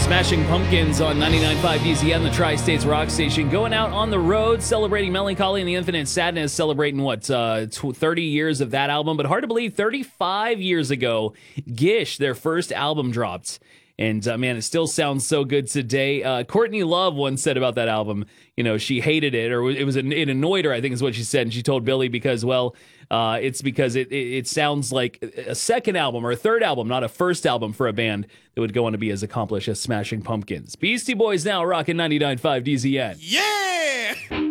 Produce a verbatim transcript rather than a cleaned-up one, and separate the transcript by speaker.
Speaker 1: Smashing Pumpkins on ninety-nine point five D Z N, the Tri-States Rock Station. Going out on the road, celebrating Melancholy and the Infinite Sadness, celebrating, what, uh, thirty years of that album. But hard to believe, thirty-five years ago, Gish, their first album, dropped. And, uh, man, it still sounds so good today. Uh, Courtney Love once said about that album, you know, she hated it, or it was it annoyed her, I think is what she said. And she told Billy because, well, uh, it's because it, it, it sounds like a second album or a third album, not a first album for a band that would go on to be as accomplished as Smashing Pumpkins. Beastie Boys now rocking ninety-nine point five D Z N.
Speaker 2: Yeah!